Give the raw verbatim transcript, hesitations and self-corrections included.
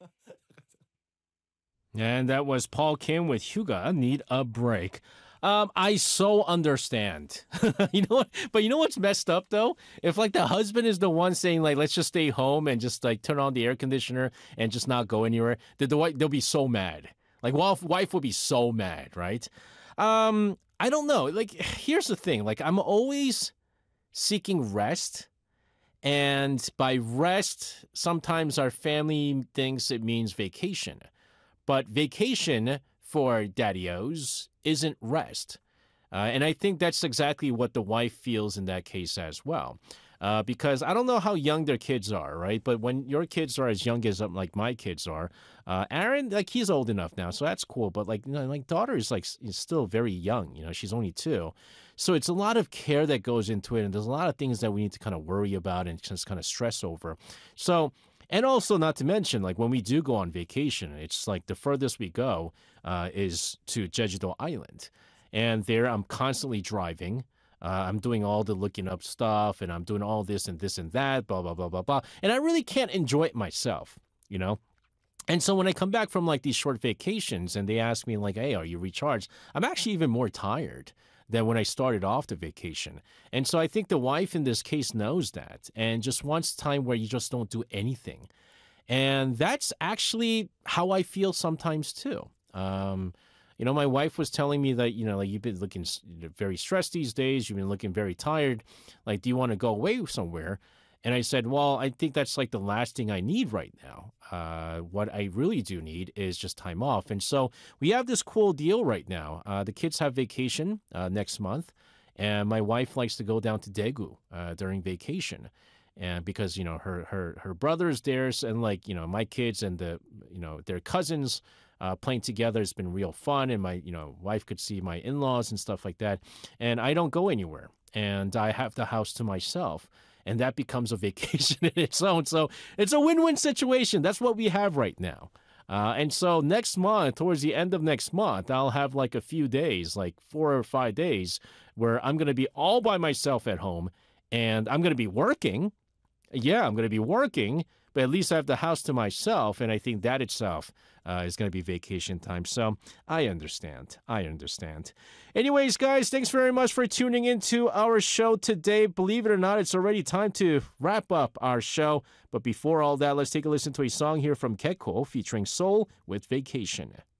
And that was Paul Kim with Hyuga Need a Break. Um, I so understand. you know what? But you know what's messed up though? If like the husband is the one saying like, let's just stay home and just like turn on the air conditioner and just not go anywhere, the, the wife they'll be so mad. Like wife wife would be so mad, right? Um, I don't know. Like here's the thing. Like I'm always seeking rest. And by rest, sometimes our family thinks it means vacation. But vacation for daddy-os isn't rest. Uh, and I think that's exactly what the wife feels in that case as well. Uh, because I don't know how young their kids are, right? But when your kids are as young as um, like my kids are, uh, Aaron, like he's old enough now, so that's cool. But like, you know, like daughter is like is still very young. You know, she's only two, so it's a lot of care that goes into it, and there's a lot of things that we need to kind of worry about and just kind of stress over. So. And also, not to mention, like when we do go on vacation, it's like the furthest we go uh, is to Jeju-do Island. And there I'm constantly driving. Uh, I'm doing all the looking up stuff and I'm doing all this and this and that, blah, blah, blah, blah, blah. And I really can't enjoy it myself, you know? And so when I come back from like these short vacations and they ask me like, hey, are you recharged? I'm actually even more tired than when I started off the vacation. And so I think the wife in this case knows that and just wants time where you just don't do anything. And that's actually how I feel sometimes too. Um, you know, my wife was telling me that, you know, like you've been looking very stressed these days. You've been looking very tired. Like, do you want to go away somewhere? And I said, well, I think that's like the last thing I need right now. Uh, what I really do need is just time off. And so we have this cool deal right now. Uh, the kids have vacation uh, next month, and my wife likes to go down to Daegu uh, during vacation. And because, you know, her her her brother's there, and like, you know, my kids and the, you know, their cousins uh, playing together has been real fun. And my, you know, wife could see my in-laws and stuff like that. And I don't go anywhere. And I have the house to myself. And that becomes a vacation in its own. So it's a win-win situation. That's what we have right now. Uh, and so next month, towards the end of next month, I'll have like a few days, like four or five days, where I'm going to be all by myself at home. And I'm going to be working. Yeah, I'm going to be working, but at least I have the house to myself, and I think that itself uh, is going to be vacation time. So I understand. I understand. Anyways, guys, thanks very much for tuning into our show today. Believe it or not, it's already time to wrap up our show. But before all that, let's take a listen to a song here from Gekko featuring Soul with Vacation.